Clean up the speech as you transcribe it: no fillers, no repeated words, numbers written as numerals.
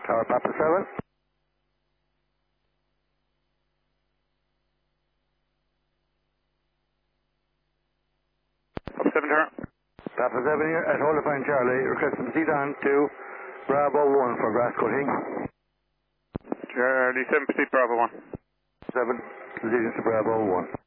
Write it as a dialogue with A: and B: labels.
A: Tower Papa 7.
B: Papa 7 Tower.
A: Papa 7 here at Hold Fine Charlie, requesting proceed on to Bravo 1 for grass cutting.
B: Charlie 7, proceed Bravo 1.
A: 7, proceeding to Bravo 1.